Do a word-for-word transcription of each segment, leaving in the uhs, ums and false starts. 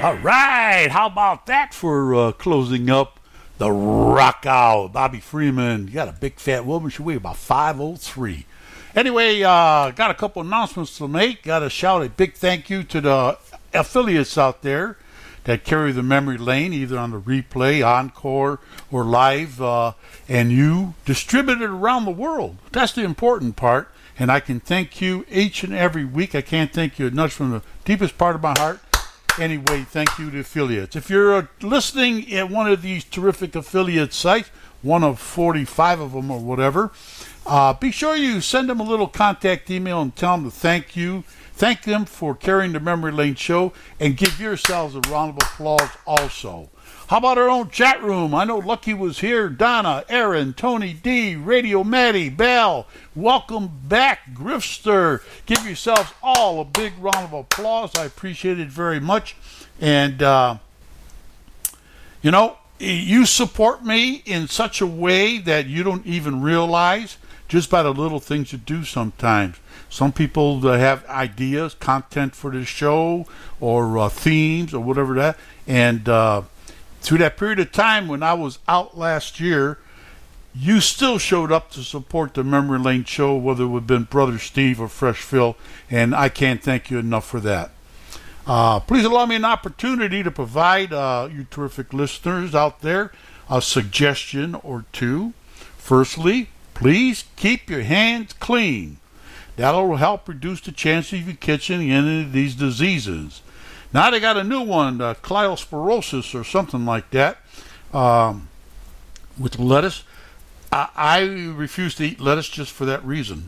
All right, how about that for uh, closing up the Rock Out? Bobby Freeman, you got a big fat woman, she weighs about five oh three. Anyway, uh, got a couple announcements to make. Got to shout a big thank you to the affiliates out there that carry the memory lane, either on the replay, encore, or live, uh, and you distribute it around the world. That's the important part, and I can thank you each and every week. I can't thank you enough from the deepest part of my heart. Anyway, thank you to affiliates. If you're uh, listening at one of these terrific affiliate sites, one of forty-five of them or whatever, uh, be sure you send them a little contact email and tell them to thank you. Thank them for carrying the Memory Lane show, and give yourselves a round of applause also. How about our own chat room? I know Lucky was here. Donna, Aaron, Tony D, Radio Maddie, Bell. Welcome back, Grifster. Give yourselves all a big round of applause. I appreciate it very much. And, uh, you know, you support me in such a way that you don't even realize just by the little things you do sometimes. Some people uh, have ideas, content for the show, or uh, themes, or whatever that. And uh, through that period of time when I was out last year, you still showed up to support the Memory Lane show, whether it would have been Brother Steve or Fresh Phil, and I can't thank you enough for that. Uh, please allow me an opportunity to provide uh, you terrific listeners out there a suggestion or two. Firstly, please keep your hands clean. That'll help reduce the chance of you catching any of these diseases. Now they got a new one, uh, Cliosporosis or something like that, um, with lettuce. I, I refuse to eat lettuce just for that reason.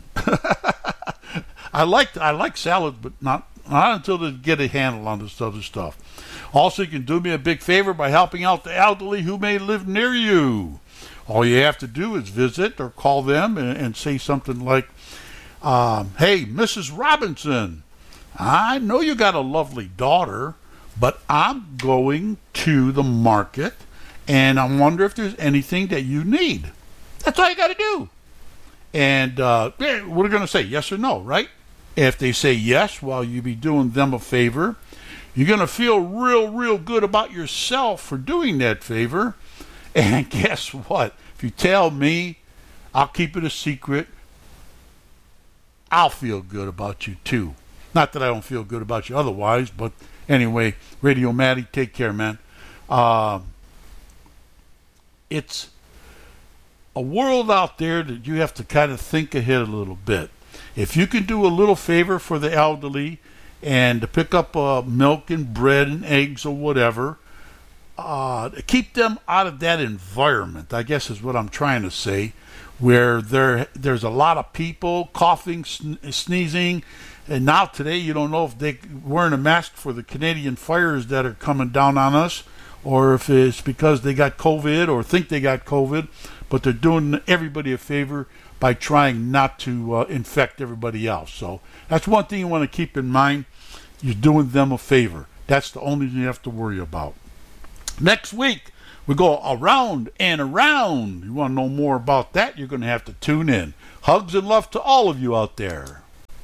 I like I like salad, but not not until they get a handle on this other stuff. Also, you can do me a big favor by helping out the elderly who may live near you. All you have to do is visit or call them and, and say something like, um, hey, Missus Robinson, I know you got a lovely daughter, but I'm going to the market, and I wonder if there's anything that you need. That's all you got to do. And uh, yeah, we're going to say yes or no, right? If they say yes, well, you be doing them a favor. You're going to feel real, real good about yourself for doing that favor. And guess what? If you tell me, I'll keep it a secret. I'll feel good about you, too. Not that I don't feel good about you otherwise, but anyway, Radio Maddie, take care, man. Uh, it's a world out there that you have to kind of think ahead a little bit. If you can do a little favor for the elderly and to pick up uh, milk and bread and eggs or whatever, uh, keep them out of that environment, I guess is what I'm trying to say, where there there's a lot of people coughing, sn- sneezing, and now today you don't know if they're wearing a mask for the Canadian fires that are coming down on us, or if it's because they got COVID or think they got COVID, but they're doing everybody a favor by trying not to uh, infect everybody else. So that's one thing you want to keep in mind. You're doing them a favor. That's the only thing you have to worry about. Next week, we go around and around. You want to know more about that? You're going to have to tune in. Hugs and love to all of you out there.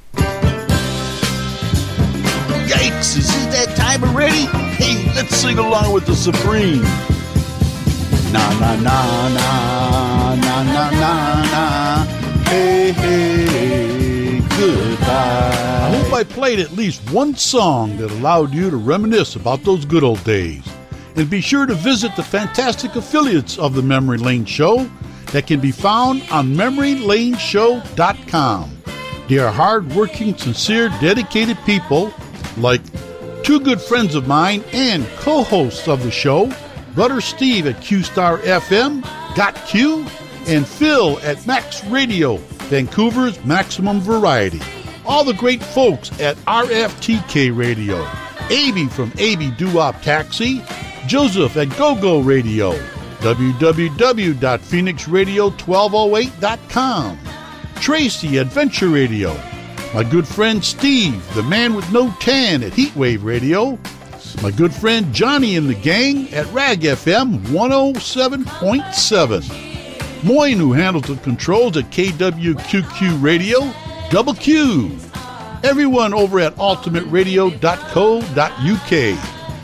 Yikes, is it that time already? Hey, let's sing along with the Supreme. Na na na na na na na na. Hey hey, goodbye. I hope I played at least one song that allowed you to reminisce about those good old days. And be sure to visit the fantastic affiliates of the Memory Lane Show that can be found on memory lane show dot com. They are hard-working, sincere, dedicated people like two good friends of mine and co-hosts of the show, Brother Steve at Q-Star F M, Got Q, and Phil at Max Radio, Vancouver's Maximum Variety. All the great folks at R F T K Radio, A B from A B Doo-Wop Taxi, Joseph at Go-Go Radio, w w w dot phoenix radio twelve oh eight dot com, Tracy at Venture Radio, my good friend Steve, the man with no tan at Heatwave Radio, my good friend Johnny and the gang at Rag F M one oh seven point seven, Moyne, who handles the controls at K W Q Q Radio, Double Q, everyone over at ultimate radio dot co dot u k,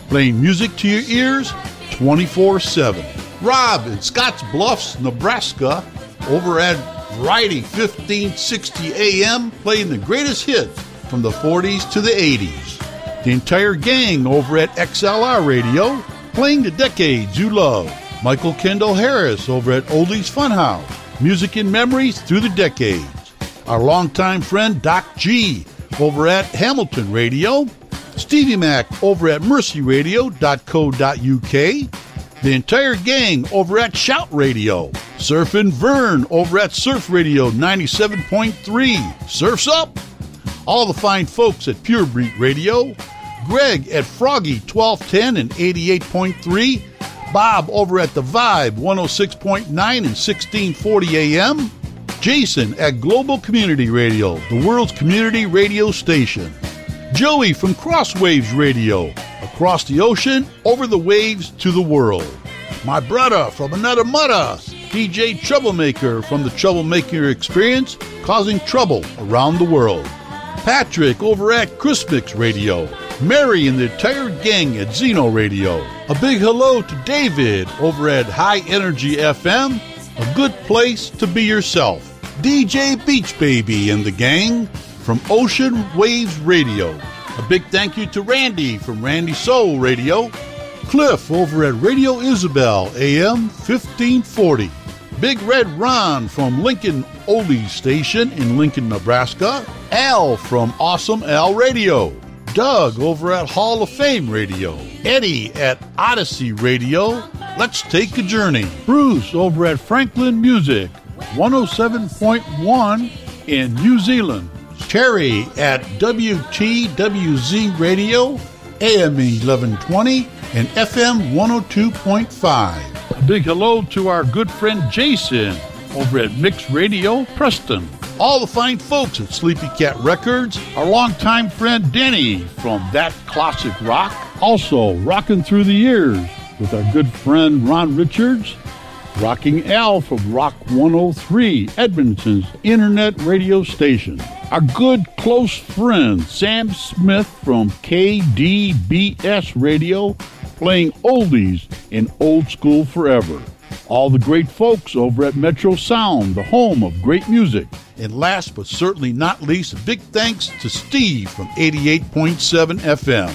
playing music to your ears twenty-four seven. Rob in Scotts Bluffs, Nebraska, over at Variety fifteen sixty A M, playing the greatest hits from the forties to the eighties. The entire gang over at X L R Radio, playing the decades you love. Michael Kendall Harris over at Oldies Funhouse, music and memories through the decades. Our longtime friend Doc G over at Hamilton Radio. Stevie Mac over at mercy radio dot co dot u k. The entire gang over at Shout Radio. Surfin' Vern over at Surf Radio ninety-seven point three. Surf's up! All the fine folks at Pure Beat Radio. Greg at Froggy twelve ten and eighty-eight point three. Bob over at The Vibe one oh six point nine and sixteen forty A M. Jason at Global Community Radio, the world's community radio station. Joey from Crosswaves Radio, across the ocean, over the waves to the world. My brother from another mother, D J Troublemaker from the Troublemaker Experience, causing trouble around the world. Patrick over at Chrismix Radio. Mary and the entire gang at Zeno Radio. A big hello to David over at High Energy F M, a good place to be yourself. D J Beach Baby and the gang from Ocean Waves Radio. A big thank you to Randy from Randy Soul Radio. Cliff over at Radio Isabel A M fifteen forty. Big Red Ron from Lincoln Oldies Station in Lincoln, Nebraska. Al from Awesome Al Radio. Doug over at Hall of Fame Radio. Eddie at Odyssey Radio. Let's take a journey. Bruce over at Franklin Music one oh seven point one in New Zealand. Terry at W T W Z Radio, A M eleven twenty and F M one oh two point five. A big hello to our good friend Jason over at Mix Radio, Preston. All the fine folks at Sleepy Cat Records, our longtime friend Denny from That Classic Rock, also rocking through the years with our good friend Ron Richards, Rocking Al from Rock one oh three, Edmonton's internet radio station. Our good close friend Sam Smith from K D B S Radio, playing oldies and old school forever. All the great folks over at Metro Sound, the home of great music. And last but certainly not least, a big thanks to Steve from eighty-eight point seven F M.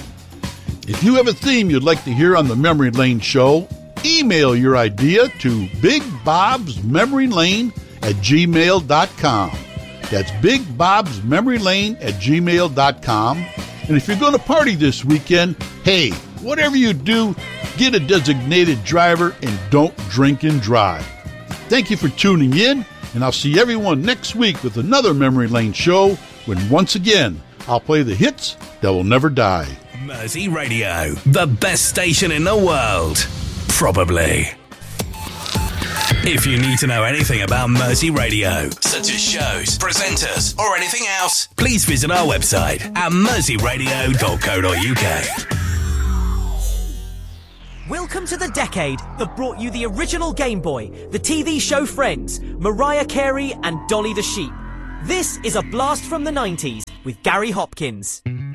If you have a theme you'd like to hear on the Memory Lane Show, email your idea to Big Bob's Memory Lane at gmail dot com. That's Big Bob's Memory Lane at gmail dot com. And if you're going to party this weekend, hey, whatever you do, get a designated driver and don't drink and drive. Thank you for tuning in, and I'll see everyone next week with another Memory Lane Show when once again I'll play the hits that will never die. Mersey Radio, the best station in the world. Probably. If you need to know anything about Mersey Radio, such as shows, presenters, or anything else, please visit our website at mersey radio dot co dot u k. Welcome to the decade that brought you the original Game Boy, the T V show Friends, Mariah Carey and Dolly the Sheep. This is a blast from the nineties with Gary Hopkins.